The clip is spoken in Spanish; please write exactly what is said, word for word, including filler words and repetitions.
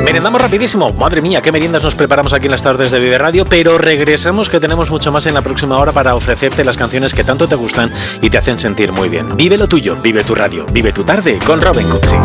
Merendamos rapidísimo. Madre mía, qué meriendas nos preparamos aquí en las tardes de Vive Radio, pero regresamos que tenemos mucho más en la próxima hora para ofrecerte las canciones que tanto te gustan y te hacen sentir muy bien. Vive lo tuyo, vive tu radio, vive tu tarde con Robin Cutsi.